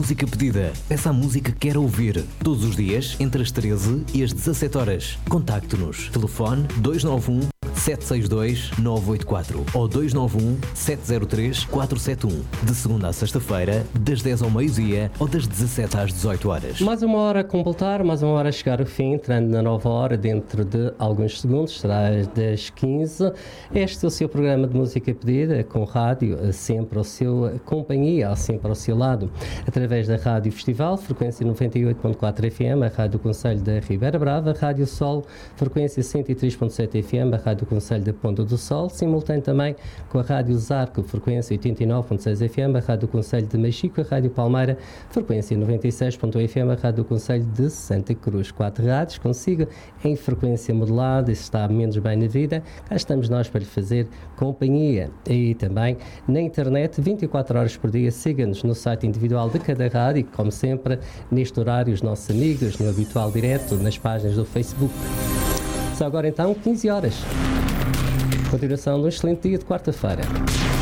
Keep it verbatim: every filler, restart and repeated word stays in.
música pedida. Essa música que quer ouvir. Todos os dias, entre as treze e as dezassete horas. Contacte-nos. Telefone dois nove um, sete seis dois, nove oito quatro ou dois nove um, sete zero três, quatro sete um. De segunda a sexta-feira, das dez ao meio-dia ou das dezassete às dezoito horas. Mais uma hora a completar, mais uma hora a chegar ao fim, entrando na nova hora dentro de alguns segundos, será das quinze. Este é o seu programa de música pedida, com rádio, sempre ao seu companhia, sempre ao seu lado, através da Rádio Festival, frequência noventa e oito ponto quatro F M, a Rádio Conselho da Ribeira Brava, Rádio Sol, frequência cento e três ponto sete F M, a Rádio Conselho da Ponta do Sol, simultâneo também com a Rádio Zarco, frequência oitenta e nove ponto seis F M, a Rádio Conselho de Machico, a Rádio Palmeira, frequência noventa e seis ponto um F M, a Rádio Conselho de Santa Cruz. Quatro rádios consigo em frequência modulada, se está menos bem na vida, cá estamos nós para lhe fazer companhia. E também na internet, vinte e quatro horas por dia, siga-nos no site individual de cada rádio e, como sempre, neste horário, os nossos amigos, no habitual direto, nas páginas do Facebook. Só agora então, quinze horas. Continuação de um excelente dia de quarta-feira.